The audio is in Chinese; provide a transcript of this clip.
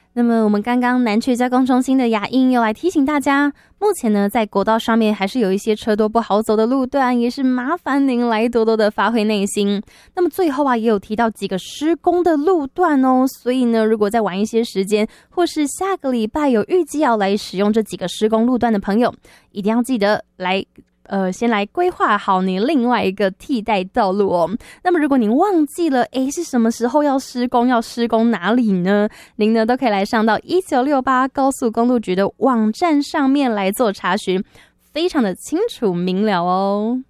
那么我们刚刚南区交通中心的雅英又来提醒大家，目前呢在国道上面还是有一些车多不好走的路段，也是麻烦您来多多的发挥内心。那么最后也有提到几个施工的路段哦，所以呢如果再晚一些时间，或是下个礼拜有预计要来使用这几个施工路段的朋友，一定要记得来先来规划好你另外一个替代道路哦。那么如果您忘记了是什么时候要施工哪里呢？您呢都可以来上到1968高速公路局的网站上面来做查询，非常的清楚明了哦。